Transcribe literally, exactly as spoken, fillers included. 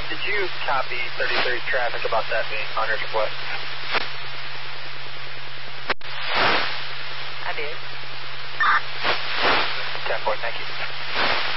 did you copy thirty-three traffic about that being Hunter's request? I did. ten four, thank you.